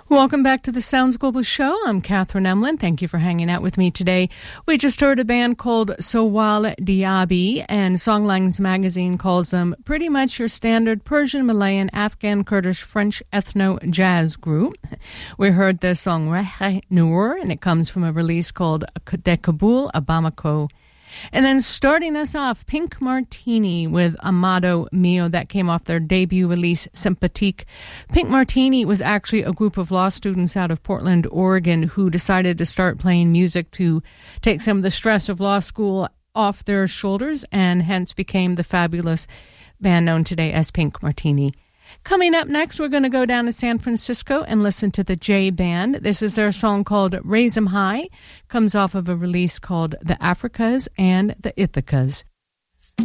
Welcome back to the Sounds Global Show. I'm Catherine Emlin. Thank you for hanging out with me today. We just heard a band called Sowal Diaby, and Songlines magazine calls them pretty much your standard Persian, Malayan, Afghan, Kurdish, French ethno-jazz group. We heard the song Reh Noor, and it comes from a release called De Kabul a Bamako. And then starting us off, Pink Martini with Amado Mio. That came off their debut release, Sympathique. Pink Martini was actually a group of law students out of Portland, Oregon, who decided to start playing music to take some of the stress of law school off their shoulders, and hence became the fabulous band known today as Pink Martini. Coming up next, we're going to go down to San Francisco and listen to the J Band. This is their song called Raise 'Em High. Comes off of a release called The Africas and the Ithacas.